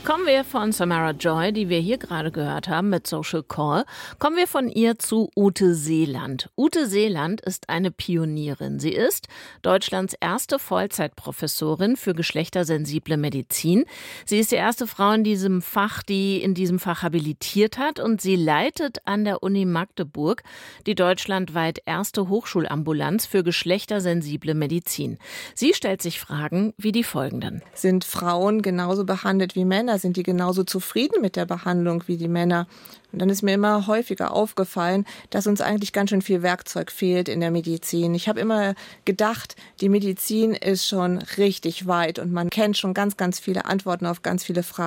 Kommen wir von Samara Joy, die wir hier gerade gehört haben mit Social Call, kommen wir von ihr zu Ute Seeland. Ute Seeland ist eine Pionierin. Sie ist Deutschlands erste Vollzeitprofessorin für geschlechtersensible Medizin. Sie ist die erste Frau in diesem Fach, die in diesem Fach habilitiert hat, und sie leitet an der Uni Magdeburg die deutschlandweit erste Hochschulambulanz für geschlechtersensible Medizin. Sie stellt sich Fragen wie die folgenden. Sind Frauen genauso behandelt wie Männer? Sind die genauso zufrieden mit der Behandlung wie die Männer? Und dann ist mir immer häufiger aufgefallen, dass uns eigentlich ganz schön viel Werkzeug fehlt in der Medizin. Ich habe immer gedacht, die Medizin ist schon richtig weit und man kennt schon ganz, ganz viele Antworten auf ganz viele Fragen.